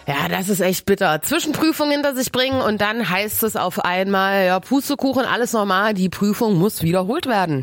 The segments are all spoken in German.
Ja, das ist echt bitter. Zwischenprüfung hinter sich bringen und dann heißt es auf einmal, ja, Pustekuchen, alles normal, die Prüfung muss wiederholt werden.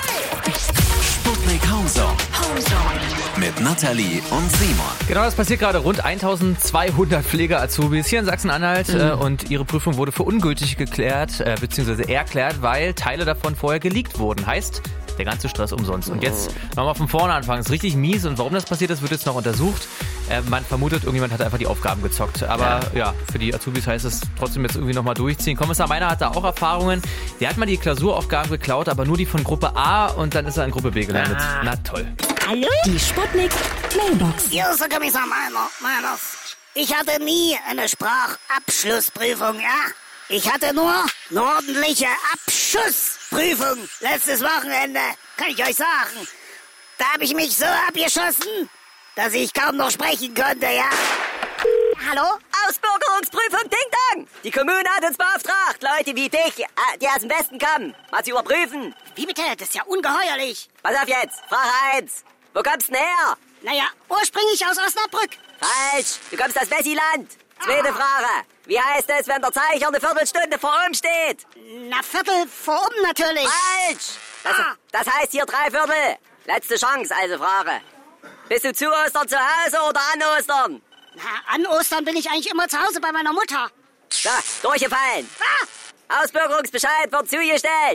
Sputnik Homezone mit Nathalie und Simon. Genau, das passiert gerade. Rund 1200 Pflege-Azubis hier in Sachsen-Anhalt und ihre Prüfung wurde für ungültig geklärt, beziehungsweise erklärt, weil Teile davon vorher geleakt wurden. Heißt, der ganze Stress umsonst. Und jetzt nochmal von vorne anfangen. Das ist richtig mies und warum das passiert ist, wird jetzt noch untersucht. Man vermutet, irgendjemand hat einfach die Aufgaben gezockt. Aber ja, für die Azubis heißt es trotzdem jetzt irgendwie nochmal durchziehen. Kommissar Meiner hat da auch Erfahrungen. Der hat mal die Klausuraufgaben geklaut, aber nur die von Gruppe A und dann ist er in Gruppe B gelandet. Na toll. Hallo? Die Sputnik Mailbox. Hier ist der Kommissar Meiners. Ich hatte nie eine Sprachabschlussprüfung, ja? Ich hatte nur eine ordentliche Abschussprüfung letztes Wochenende, kann ich euch sagen. Da habe ich mich so abgeschossen, dass ich kaum noch sprechen konnte, ja? Hallo? Ausbürgerungsprüfung Ding Dong! Die Kommune hat uns beauftragt, Leute wie dich, die aus dem Westen kommen, mal zu überprüfen. Wie bitte? Das ist ja ungeheuerlich. Pass auf jetzt, Frage 1. Wo kommst du denn her? Naja, ursprünglich aus Osnabrück. Falsch, du kommst aus Wessiland. Zweite Frage. Wie heißt es, wenn der Zeiger eine Viertelstunde vor oben steht? Na, Viertel vor oben natürlich. Falsch! Das heißt hier 3/4. Letzte Chance, also Frage. Bist du zu Ostern zu Hause oder an Ostern? Na, an Ostern bin ich eigentlich immer zu Hause bei meiner Mutter. So, durchgefallen. Ausbürgerungsbescheid wird zugestellt.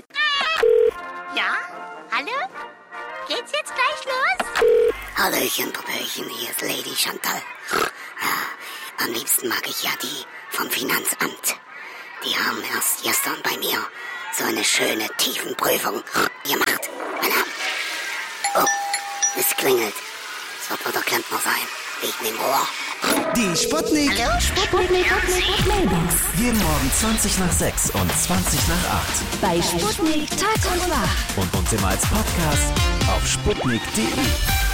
Ja? Hallo? Geht's jetzt gleich los? Hallöchen, Popöchen, hier ist Lady Chantal. Ja, am liebsten mag ich ja die vom Finanzamt. Die haben erst gestern bei mir so eine schöne Tiefenprüfung gemacht. Oh, es klingelt. Es wird wohl der Klempner sein. Wegen dem Rohr. Die Sputnik. Hallo? Sputnik Mailbox. Jeden Morgen 20 nach 6 und 20 nach 8. Bei Sputnik Tag und Nacht. Und uns immer als Podcast auf sputnik.de.